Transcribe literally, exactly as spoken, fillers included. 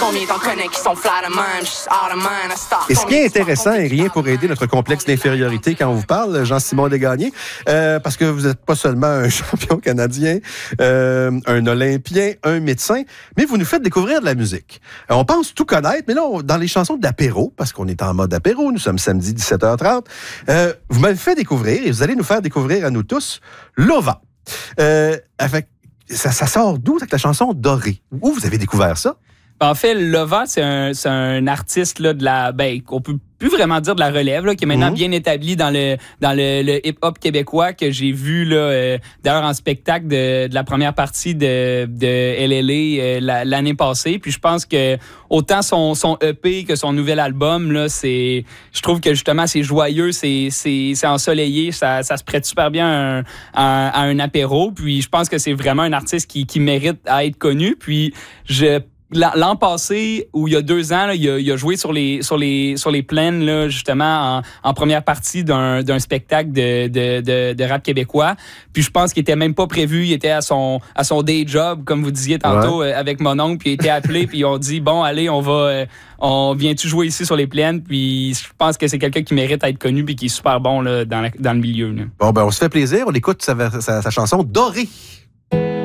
combien t'en connais qui sont flat de même, j'suis out of mind, à start. Et ce qui est intéressant, et rien pour aider notre complexe d'infériorité quand on vous parle, Jean-Simon Desgagnés, euh, parce que vous n'êtes pas seulement un champion canadien, euh, un Olympien, un médecin, mais vous nous faites découvrir de la musique. Euh, on pense tout connaître, mais là, on, dans les chansons d'apéro, parce qu'on est en mode apéro, nous sommes samedi dix-sept heures trente, euh, vous m'avez fait découvrir, et vous allez nous faire découvrir à nous tous, Lova. Euh, avec, ça, ça sort d'où, avec la chanson Dorée? Où vous avez découvert ça? En fait, Lova, c'est un, c'est un artiste là, de la, ben, qu'on peut plus vraiment dire de la relève, là, qui est maintenant mmh. bien établi dans le dans le, le hip-hop québécois, que j'ai vu là, euh, d'ailleurs en spectacle de, de la première partie de, de L L A euh, la, l'année passée. Puis je pense que autant son, son E P que son nouvel album, là, c'est, je trouve que justement c'est joyeux, c'est, c'est, c'est ensoleillé, ça, ça se prête super bien à un, à, à un apéro. Puis je pense que c'est vraiment un artiste qui, qui mérite à être connu. Puis je L'an passé, ou il y a deux ans, là, il, a, il a joué sur les sur les sur les plaines là, justement en, en première partie d'un, d'un spectacle de, de, de, de rap québécois. Puis je pense qu'il était même pas prévu, il était à son à son day job, comme vous disiez tantôt, ouais. euh, avec mon oncle, puis il était appelé, puis ils ont dit bon allez, on va euh, on vient-tu jouer ici sur les plaines. Puis je pense que c'est quelqu'un qui mérite à être connu puis qui est super bon là, dans la, dans le milieu. Là. Bon ben on se fait plaisir, on écoute sa, sa, sa chanson Dorée.